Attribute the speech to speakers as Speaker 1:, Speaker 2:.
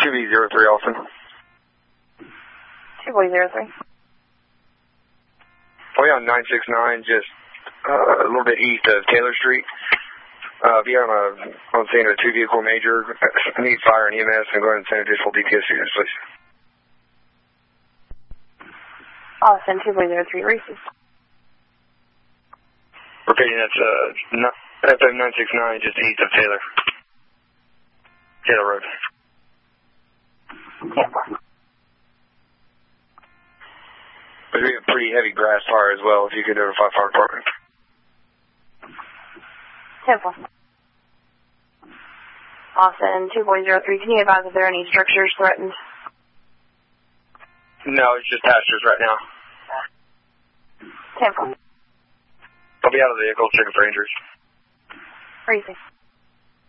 Speaker 1: 2B03 Austin.
Speaker 2: 2B03.
Speaker 1: Way on 969, just a little bit east of Taylor Street. Be on scene of a 2-vehicle major. I need fire and EMS, and go ahead and send additional DPS units, please.
Speaker 2: Austin 2B03 Reese's.
Speaker 1: Repeating, that's FM 969, just east of Taylor Road. There's going to be a pretty heavy grass fire as well, if you could notify fire department.
Speaker 2: 10-4. Austin 2B03, can you advise if there are any structures threatened?
Speaker 1: No, it's just pastures right now.
Speaker 2: 10-4.
Speaker 1: I'll be out of the vehicle checking for injuries.
Speaker 2: Reese's.